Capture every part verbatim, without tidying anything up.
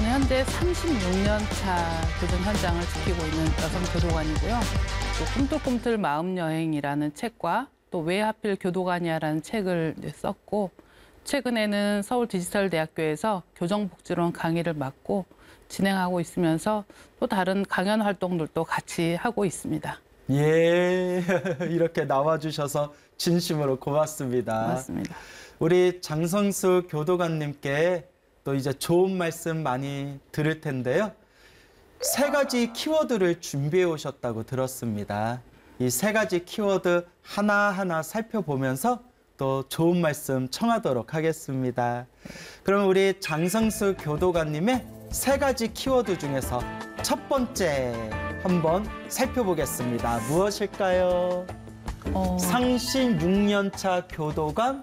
현재 삼십육 년 차 교정 현장을 지키고 있는 여성 교도관이고요. 또 꿈틀꿈틀 마음여행이라는 책과 또 왜 하필 교도관이야라는 책을 이제 썼고, 최근에는 서울디지털대학교에서 교정복지론 강의를 맡고 진행하고 있으면서 또 다른 강연 활동들도 같이 하고 있습니다. 예, 이렇게 나와주셔서 진심으로 고맙습니다. 고맙습니다. 우리 장성수 교도관님께 또 이제 좋은 말씀 많이 들을 텐데요. 세 가지 키워드를 준비해 오셨다고 들었습니다. 이 세 가지 키워드 하나하나 살펴보면서 또 좋은 말씀 청하도록 하겠습니다. 그럼 우리 장성수 교도관님의 세 가지 키워드 중에서 첫 번째 한번 살펴보겠습니다. 무엇일까요? 어... 삼십육 년 차 교도관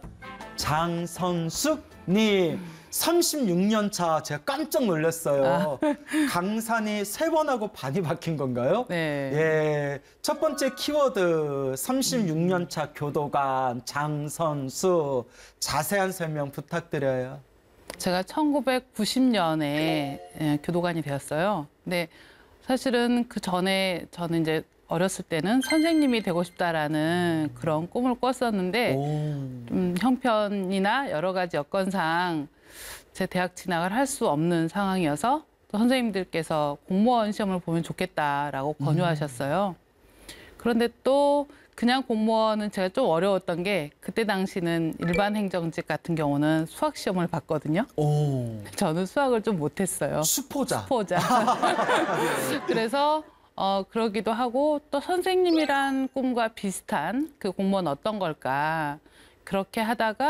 장선숙님. 삼십육 년 차 제가 깜짝 놀랐어요. 아. 강산이 세 번 하고 반이 박힌 건가요? 네. 예. 첫 번째 키워드 삼십육 년 차 교도관 장선숙. 자세한 설명 부탁드려요. 제가 천구백구십 년에 예, 교도관이 되었어요. 근데 사실은 그 전에 저는 이제 어렸을 때는 선생님이 되고 싶다라는 그런 꿈을 꿨었는데 좀 형편이나 여러 가지 여건상 제 대학 진학을 할 수 없는 상황이어서 또 선생님들께서 공무원 시험을 보면 좋겠다라고 권유하셨어요. 그런데 또 그냥 공무원은 제가 좀 어려웠던 게 그때 당시는 일반 행정직 같은 경우는 수학 시험을 봤거든요. 오. 저는 수학을 좀 못했어요. 수포자. 수포자. 그래서 어, 그러기도 하고 또 선생님이란 꿈과 비슷한 그 공무원 어떤 걸까 그렇게 하다가